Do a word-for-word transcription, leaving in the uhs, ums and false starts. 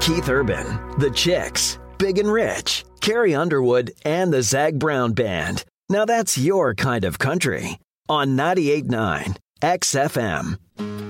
Keith Urban, The Chicks, Big and Rich, Carrie Underwood, and the Zag Brown Band. Now that's your kind of country. On ninety-eight point nine X F M.